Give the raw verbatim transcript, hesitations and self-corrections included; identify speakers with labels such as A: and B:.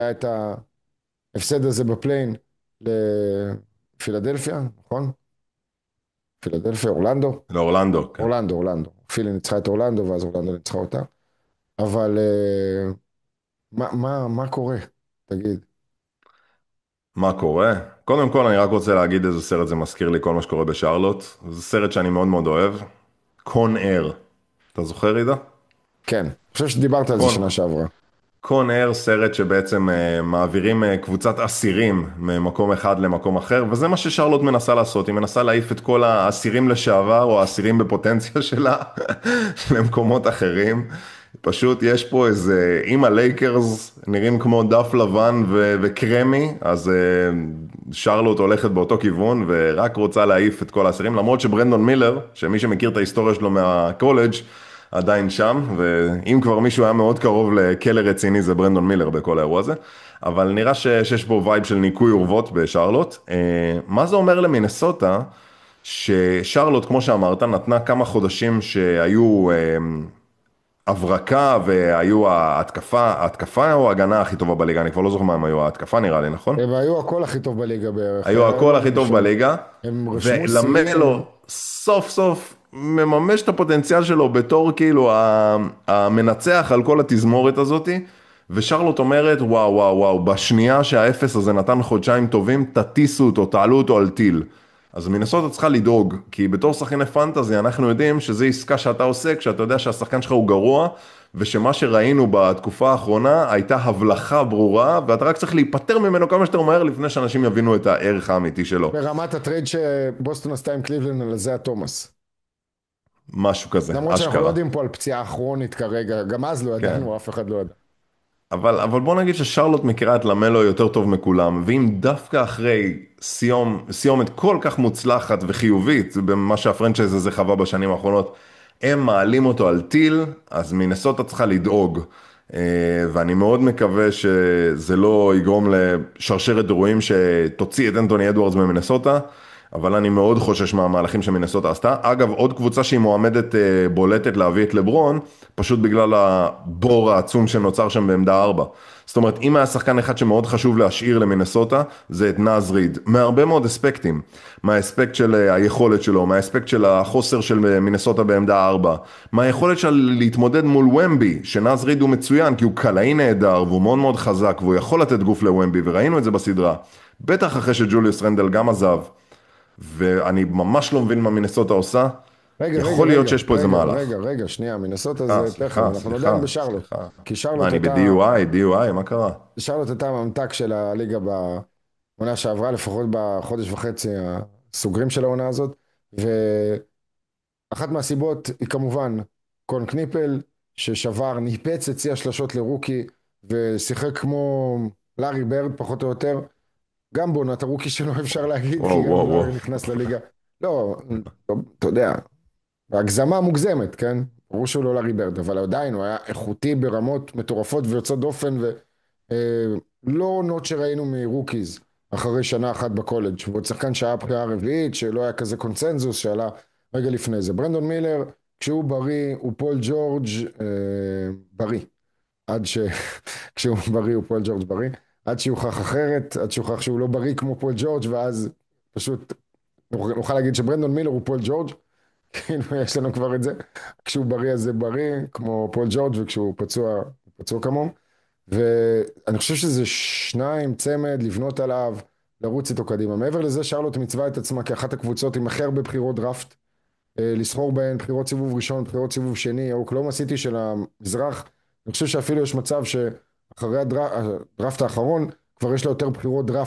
A: היה את ההפסד הזה בפליין לפילדלפיה, נכון? פילדלפיה, אורלנדו?
B: לאורלנדו, כן.
A: אורלנדו, אורלנדו. פילי ניצחה את אורלנדו, ואז אורלנדו ניצחה אותה. אבל אה, מה, מה, מה קורה? תגיד.
B: מה קורה? קודם כל אני רק רוצה להגיד איזה סרט זה מזכיר לי כל מה שקורה בשרלוט. זה סרט שאני מאוד מאוד אוהב. קון אר. אתה זוכר, עידה?
A: כן, אני חושב שדיברת על זה
B: קון.
A: שנה שעברה.
B: קון אר, סרט שבעצם uh, מעבירים uh, קבוצת אסירים ממקום אחד למקום אחר, וזה מה ששרלוט מנסה לעשות. היא מנסה להעיף את כל האסירים לשעבר, או האסירים בפוטנציה שלה, למקומות אחרים. פשוט יש פה איזה, אם הלייקרס נראים כמו דף לבן ו- וקרמי, אז uh, שרלוט הולכת באותו כיוון, ורק רוצה להעיף את כל האסירים, למרות שברנדון מילר, שמי שמכיר את ההיסטוריה שלו מהקולג', עדיין שם, ואם כבר מישהו היה מאוד קרוב לכלא רציני זה ברנדון מילר בכל האירוע הזה, אבל נראה ש- שיש פה וייב של ניקוי אורוות בשרלוט. אה, מה זה אומר למינסוטה? ששרלוט, כמו שאמרת, נתנה כמה חודשים שהיו אה, הברקה והיו ההתקפה, ההתקפה או ההגנה הכי טובה בליגה, אני כבר לא זוכר מה הם היו, ההתקפה נראה לי, נכון?
A: הם היו הכל הכי טוב בליגה בערך.
B: היו
A: היו
B: הכל הכי
A: להם
B: טוב
A: שם,
B: בליגה,
A: הם רשמו שיאים.
B: ולמלו סוף סוף מממש את הפוטנציאל שלו בתור כאילו ה- המנצח על כל התזמורת הזאתי, ושרלוט אומרת וואו וואו וואו, בשנייה שהאפס הזה נתן חודשיים טובים, תטיסו אותו, תעלו אותו על טיל. אז מינסוטה צריכה לדאוג, כי בתור שחקני פנטזי אנחנו יודעים שזו עסקה שאתה עושה כשאתה יודע שהשחקן שלך הוא גרוע, ושמה שראינו בתקופה האחרונה הייתה הבלחה ברורה, ואתה רק צריך להיפטר ממנו כמה שיותר מהר לפני שאנשים יבינו את הערך האמיתי שלו.
A: ברמת הטרייד שבוסטון עשתה עם קליבלנד על זה התומאס.
B: משהו כזה,
A: למרות שאנחנו לא
B: אשכרה.
A: יודעים פה על פציעה כרונית כרגע, גם אז לא
B: כן.
A: ידענו, אף אחד לא ידע.
B: אבל, אבל בוא נגיד ששרלוט מכירה את למלו יותר טוב מכולם, ואם דווקא אחרי סיום, סיומת כל כך מוצלחת וחיובית, במה שהפרנצ'ייז הזה חווה בשנים האחרונות, הם מעלים אותו על טיל, אז מינסוטה צריכה לדאוג. אה, ואני מאוד מקווה שזה לא יגרום לשרשרת אירועים שתוציא את אנטוני אדוארדס ממינסוטה, אבל אני מאוד חושש מהמהלכים שמינסוטה עשתה. אגב, עוד קבוצה שהיא מועמדת אה, בולטת להביא את לברון, פשוט בגלל הבור העצום שנוצר שם בעמדה ארבע. זאת אומרת, אם היה שחקן אחד שמאוד חשוב להשאיר למינסוטה, זה את נאז ריד. מהרבה מאוד אספקטים. מהאספקט של אה, היכולת שלו, מהאספקט של החוסר של אה, מינסוטה בעמדה ארבע, מהיכולת של להתמודד מול ומבי, שנאז ריד הוא מצוין, כי הוא קלעי נהדר, והוא מאוד מאוד חזק, והוא יכול לתת גוף לוומבי, וראינו את זה בסדרה. בטח אחרי שג'וליוס רנדל גם עזב. ואני ממש לא מבין מה מינסוטה עושה.
A: רגע, רגע,
B: יכול להיות
A: רגע,
B: שיש פה איזה
A: רגע,
B: מהלך.
A: רגע, רגע, שנייה, מנסות
B: אה,
A: זה תכף,
B: סליחה,
A: אנחנו
B: סליחה,
A: עדיין בשרלוט.
B: סליחה.
A: כי
B: מה,
A: שרלוט
B: אני
A: הייתה,
B: ב-די-יו-איי, די-יו-איי, מה קרה?
A: שרלוט הייתה הממתק של הליגה בעונה שעברה, לפחות בחודש וחצי הסוגרים של העונה הזאת, ואחת מהסיבות היא כמובן קון קניפל, ששבר, ניפץ את שיא השלשות לרוקי, ושיחק כמו לארי ברד פחות או יותר, גם בעונת הרוקי שלו אפשר להגיד, כי
B: וואו,
A: גם
B: וואו, וואו.
A: לארי נכנס לליגה. לא, לא, אתה יודע, הגזמה מוגזמת, כן? ברור שהוא לא לארי ברד, אבל עדיין הוא היה איכותי ברמות מטורפות ויוצאות דופן, ולא עונות שראינו מרוקיז אחרי שנה אחת בקולג', ועוד שחקן שהיה בחירה רביעית, שלא היה כזה קונצנזוס, שעלה רגע לפני זה. ברנדון מילר, כשהוא בריא, הוא פול ג'ורג' אה, בריא. עד ש... כשהוא בריא הוא פול ג'ורג' בריא, עד שיוכח אחרת, עד שיוכח שהוא לא בריא כמו פול ג'ורג', ואז פשוט נוכל להגיד שברנדון מילר הוא פול ג'ורג', כאילו יש לנו כבר את זה, כשהוא בריא אז זה בריא, כמו פול ג'ורג', וכשהוא פצוע, הוא פצוע כמוהו, ואני חושב שזה שניים צמד, לבנות עליו, לרוץ איתו קדימה. מעבר לזה, שרלוט מצווה את עצמה כאחת הקבוצות עם הכי הרבה בחירות דראפט, אה, לסחור בהן, בחירות סיבוב ראשון, בחירות סיבוב שני, האוקלאומה סיטי של המזרח, אני חושב שאפילו יש מצב שאחרי הדראפט האחרון, כבר יש לה יותר בחירות דראפט